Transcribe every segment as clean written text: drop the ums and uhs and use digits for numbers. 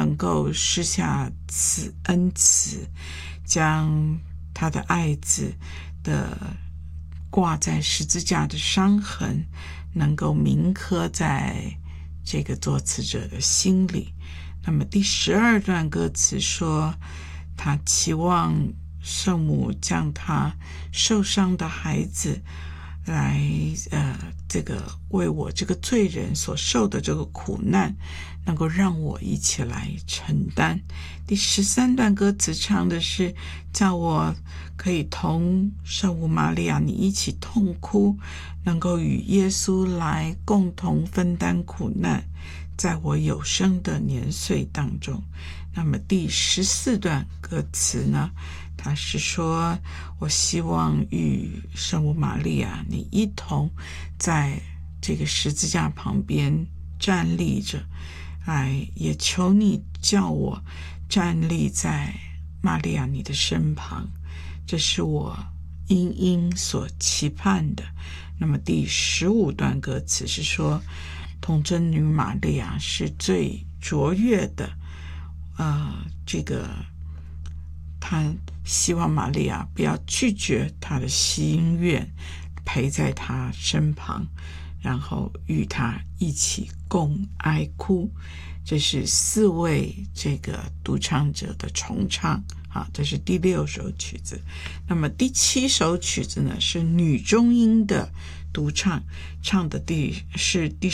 能够施下恩慈，将他的爱子的挂在十字架的伤痕能够铭刻在这个作词者的心里。那么第12段歌词说，他期望圣母将他受伤的孩子来这个为我这个罪人所受的这个苦难能够让我一起来承担。第13段歌词唱的是，叫我可以同圣母玛利亚你一起痛哭，能够与耶稣来共同分担苦难，在我有生的年岁当中。那么第14段歌词呢，他是说，我希望与圣母玛利亚你一同在这个十字架旁边站立着，也求你叫我站立在玛利亚你的身旁，这是我殷殷所期盼的。那么第15段歌词是说，童贞女玛利亚是最卓越的，这个他希望玛利亚不要拒绝他的心愿，陪在他身旁，然后与他一起共哀哭。这是4位这个独唱者的重唱，这是第6首曲子。那么第7首曲子呢，是女中音的独唱，唱的是第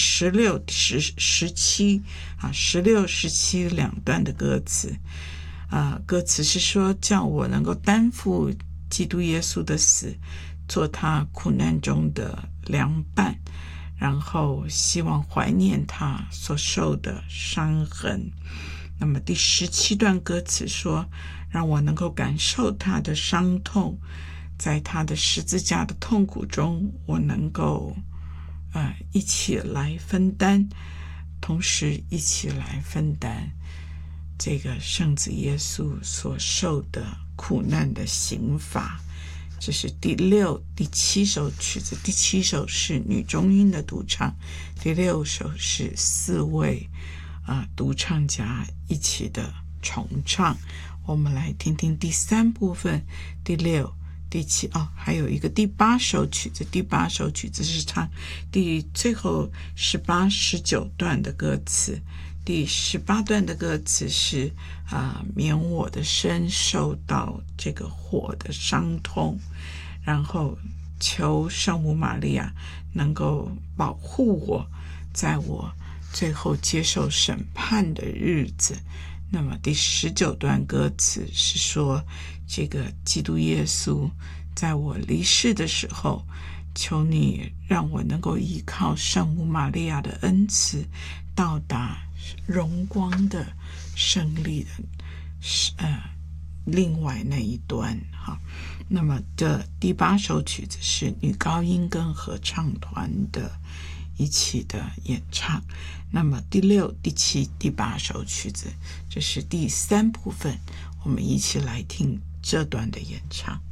16、17 16、17两段的歌词。歌词是说，叫我能够担负基督耶稣的死，做他苦难中的良伴，然后希望怀念他所受的伤痕。那么第17段歌词说，让我能够感受他的伤痛，在他的十字架的痛苦中，我能够一起来分担，同时一起来分担这个圣子耶稣所受的苦难的刑罚。这是第6、第7首曲子。第7首是女中音的独唱，第6首是4位独唱家一起的重唱。我们来听听第3部分，第6、第7，还有一个第8首曲子。第8首曲子是唱最后18、19段的歌词。第18段的歌词是免我的身受到这个火的伤痛，然后求圣母玛利亚能够保护我，在我最后接受审判的日子。那么第19段歌词是说，这个基督耶稣在我离世的时候，求你让我能够依靠圣母玛利亚的恩慈，到达荣光的胜利的另外那一端。那么这第8首曲子是女高音跟合唱团的一起的演唱。那么第6、第7、第8首曲子，这是第3部分，我们一起来听这段的演唱。